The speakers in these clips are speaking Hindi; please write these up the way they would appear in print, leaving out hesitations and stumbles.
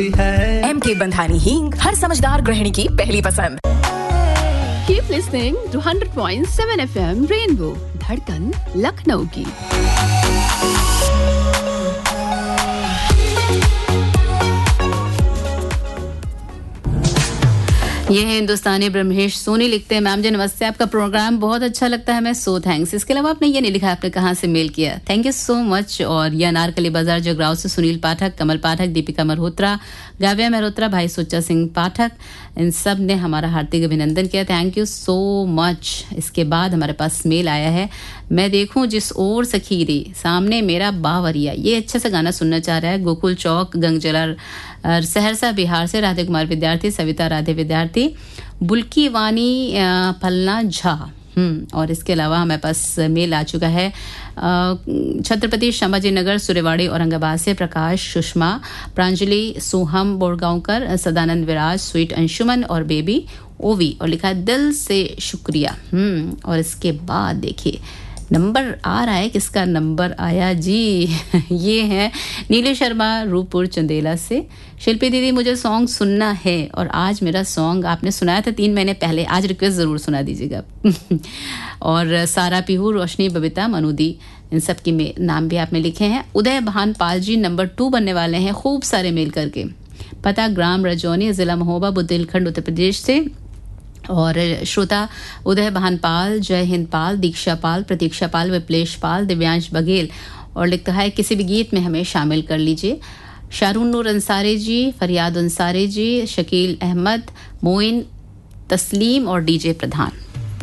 MK बंधानी हींग हर समझदार गृहिणी की पहली पसंद। Keep listening to 100.7 FM Rainbow, धड़कन लखनऊ की। ये है हिंदुस्तानी ब्रह्मेश सोनी लिखते हैं, मैम जी नमस्ते, आपका प्रोग्राम बहुत अच्छा लगता है, मैं सो थैंक्स। इसके अलावा आपने ये नहीं लिखा आपने कहाँ से मेल किया, थैंक यू सो मच। और ये अनारकली बाजार जगराव से सुनील पाठक, कमल पाठक, दीपिका मल्होत्रा, गाव्या मेहरोत्रा, भाई सुच्चा सिंह पाठक, इन सब ने हमारा हार्दिक अभिनंदन किया, थैंक यू सो मच। इसके बाद हमारे पास मेल आया है, मैं देखूं जिस ओर सखीरी सामने मेरा बावरिया, ये अच्छा सा गाना सुनना चाह रहा है गोकुल चौक गंगजला सहरसा बिहार से राधे कुमार विद्यार्थी, सविता राधे विद्यार्थी, बुल्की वानी फलना झा। और इसके अलावा हमारे पास मेल आ चुका है छत्रपति संभाजी नगर सुरेवाड़ी औरंगाबाद से प्रकाश, सुषमा, प्रांजलि, सोहम बोरगांवकर, सदानंद विराज, स्वीट अंशुमन और बेबी ओवी, और लिखा है दिल से शुक्रिया। और इसके बाद देखिए नंबर आ रहा है, किसका नंबर आया जी ये है नीले शर्मा रूपपुर चंदेला से। शिल्पी दीदी मुझे सॉन्ग सुनना है और आज मेरा सॉन्ग आपने सुनाया था 3 महीने पहले, आज रिक्वेस्ट ज़रूर सुना दीजिएगा और सारा पीहू, रोशनी, बबीता, मनुदी, इन सब की नाम भी आपने लिखे हैं। उदय भानपाल जी नंबर 2 बनने वाले हैं, खूब सारे मेल करके। पता ग्राम रजौनी, ज़िला महोबा, बुंदेलखंड, उत्तर प्रदेश से। और श्रोता उदय भानपाल, जय हिंद पाल, दीक्षा पाल, प्रतीक्षा पाल, विप्लेश पाल, दिव्यांश बघेल, और लिखता है किसी भी गीत में हमें शामिल कर लीजिए। शारून नूर अंसारी जी, फरियाद अंसारी जी, शकील अहमद, मोइन, तस्लीम और डीजे प्रधान।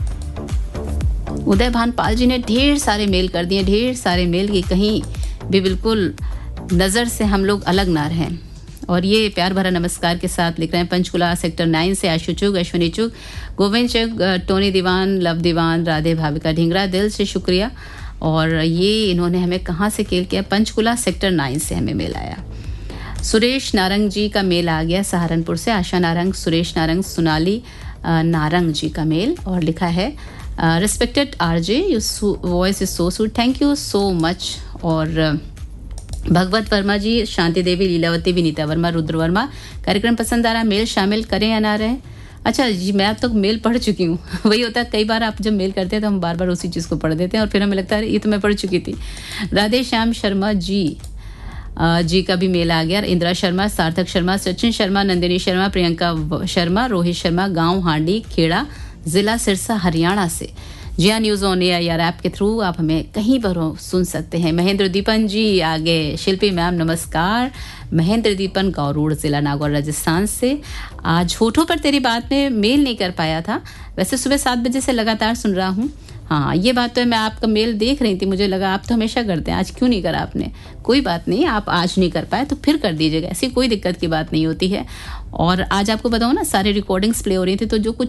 उदय भानपाल जी ने ढेर सारे मेल कर दिए, ढेर सारे मेल की कहीं भी बिल्कुल नज़र से हम लोग अलग ना रहें। और ये प्यार भरा नमस्कार के साथ लिख रहे हैं पंचकुला सेक्टर 9 से आशु चुग, अश्विनी चुग, गोविंद चुग, टोनी दीवान, लव दीवान, राधे भाविका ढींगरा, दिल से शुक्रिया। और ये इन्होंने हमें कहाँ से मेल किया, पंचकुला सेक्टर 9 से हमें मेल आया। सुरेश नारंग जी का मेल आ गया सहारनपुर से, आशा नारंग, सुरेश नारंग, सोनाली नारंग जी का मेल, और लिखा है respected RJ, your voice is so sweet, thank you so much. और भगवत वर्मा जी, शांति देवी, लीलावती, विनीता वर्मा, रुद्र वर्मा, कार्यक्रम पसंद आ रहा, मेल शामिल करें या ना रहे। अच्छा जी, मैं अब तक मेल पढ़ चुकी हूँ वही होता है कई बार आप जब मेल करते हैं तो हम बार बार उसी चीज़ को पढ़ देते हैं और फिर हमें लगता है ये तो मैं पढ़ चुकी थी। राधे श्याम शर्मा जी का भी मेल आ गया। इंदिरा शर्मा, सार्थक शर्मा, सचिन शर्मा, नंदिनी शर्मा, प्रियंका शर्मा, रोहित शर्मा, गाँव हांडी खेड़ा, जिला सिरसा, हरियाणा से। जी हाँ, न्यूज़ ऑन एयर ऐप के थ्रू आप हमें कहीं पर सुन सकते हैं। महेंद्र दीपन जी आगे, शिल्पी मैम नमस्कार। महेंद्र दीपन, गौरूड़, जिला नागौर, राजस्थान से। आज होठों पर तेरी बात में मेल नहीं कर पाया था, वैसे सुबह 7 बजे से लगातार सुन रहा हूँ। हाँ ये बात तो है, मैं आपका मेल देख रही थी, मुझे लगा आप तो हमेशा करते हैं, आज क्यों नहीं करा आपने। कोई बात नहीं, आप आज नहीं कर पाए तो फिर कर दीजिएगा, ऐसी कोई दिक्कत की बात नहीं होती है। और आज आपको बताऊँ ना, सारी रिकॉर्डिंग्स प्ले हो रही थी, तो जो कुछ